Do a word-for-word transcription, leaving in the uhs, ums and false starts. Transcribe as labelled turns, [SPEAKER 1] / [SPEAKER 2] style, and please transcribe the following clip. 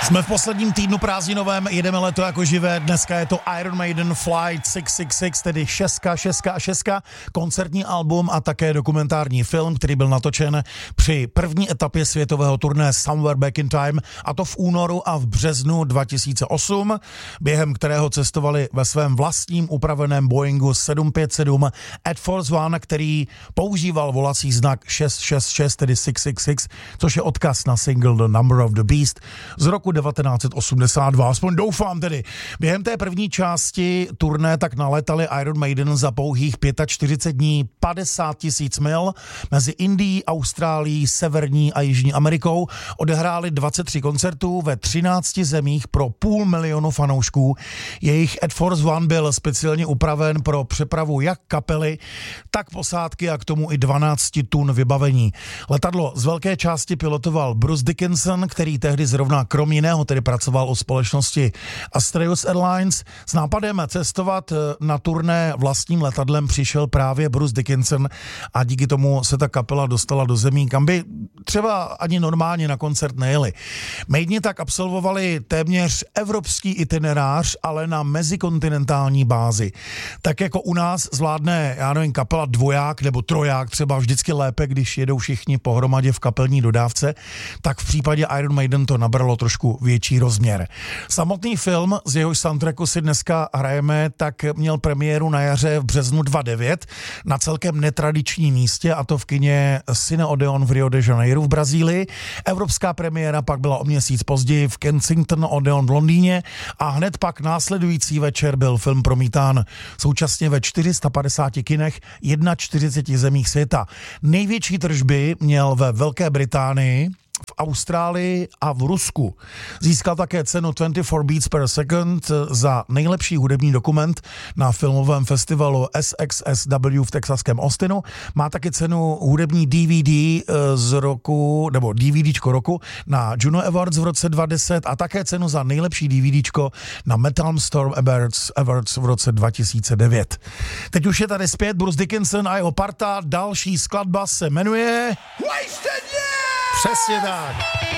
[SPEAKER 1] Jsme v posledním týdnu prázdninovém, jedeme leto jako živé, dneska je to Iron Maiden Flight šest set šedesát šest, tedy šestka, šestka a šestka, koncertní album a také dokumentární film, který byl natočen při první etapě světového turné Somewhere Back in Time, a to v únoru a v březnu dva tisíce osm, během kterého cestovali ve svém vlastním upraveném Boeingu sedm pět sedm Air Force One, který používal volací znak šest šest šest, tedy šest set šedesát šest, což je odkaz na single The Number of the Beast z roku devatenáct set osmdesát dva, aspoň doufám tedy. Během té první části turné tak naletali Iron Maiden za pouhých čtyřicet pět dní padesát tisíc mil mezi Indií, Austrálií, Severní a Jižní Amerikou. Odehráli dvacet tři koncertů ve třinácti zemích pro půl milionu fanoušků. Jejich Air Force One byl speciálně upraven pro přepravu jak kapely, tak posádky a k tomu i dvanáct tun vybavení. Letadlo z velké části pilotoval Bruce Dickinson, který tehdy zrovna krom jiného tedy pracoval u společnosti Astraeus Airlines. S nápadem cestovat na turné vlastním letadlem přišel právě Bruce Dickinson a díky tomu se ta kapela dostala do zemí, kam by třeba ani normálně na koncert nejeli. Maideni tak absolvovali téměř evropský itinerář, ale na mezikontinentální bázi. Tak jako u nás zvládne, já nevím, kapela dvoják nebo troják třeba vždycky lépe, když jedou všichni pohromadě v kapelní dodávce, tak v případě Iron Maiden to nabralo trošku větší rozměr. Samotný film, z jehož soundtracku si dneska hrajeme, tak měl premiéru na jaře v březnu dvacet devět na celkem netradičním místě, a to v kině Cine Odeon v Rio de Janeiro v Brazílii. Evropská premiéra pak byla o měsíc později v Kensington Odeon v Londýně a hned pak následující večer byl film promítán současně ve čtyři sta padesáti kinech čtyřiceti jedné zemích světa. Největší tržby měl ve Velké Británii, v Austrálii a v Rusku. Získal také cenu dvacet čtyři Beats per Second za nejlepší hudební dokument na filmovém festivalu S X S W v texaském Austinu. Má také cenu hudební D V D z roku, nebo DVDčko roku na Juno Awards v roce dva tisíce deset a také cenu za nejlepší DVDčko na Metal Storm Awards, Awards v roce dva tisíce devět. Teď už je tady zpět Bruce Dickinson a jeho parta. Další skladba se jmenuje
[SPEAKER 2] Wasted Years!
[SPEAKER 1] Přesně tak.